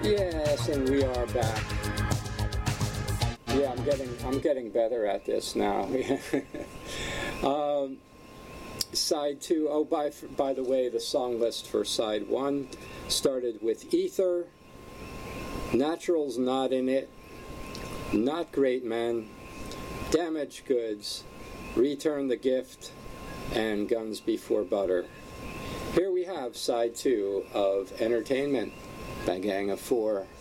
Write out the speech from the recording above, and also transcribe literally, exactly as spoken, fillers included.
Yes, and we are back. Yeah, I'm getting I'm getting better at this now. um, side two. Oh, by by the way, the song list for side one started with Ether, Natural's Not in It, Not Great Men, Damaged Goods, Return the Gift, and Guns Before Butter. Here we have side two of Entertainment by Gang of Four.